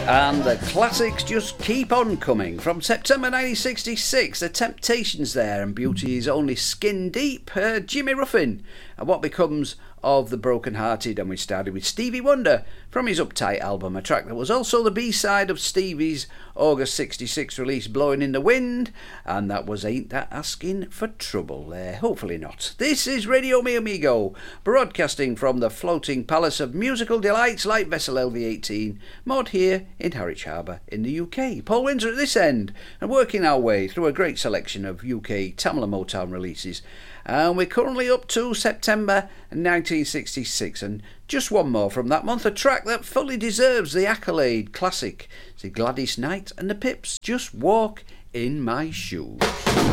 And the classics just keep on coming. From September 1966, The Temptations there, and Beauty is Only Skin Deep, Jimmy Ruffin, and What Becomes of the Broken Hearted. And we started with Stevie Wonder from his Uptight album, a track that was also the B-side of Stevie's August 66 release, Blowing in the Wind, and that was Ain't That Asking for Trouble there. Hopefully not. This is Radio Mi Amigo, broadcasting from the floating palace of musical delights like Vessel LV18, moored here in Harwich Harbour in the UK. Paul Windsor at this end, and working our way through a great selection of UK Tamla Motown releases. And we're currently up to September 1966, and just one more from that month, a track that fully deserves the accolade, classic. It's Gladys Knight and the Pips, Just Walk in My Shoes.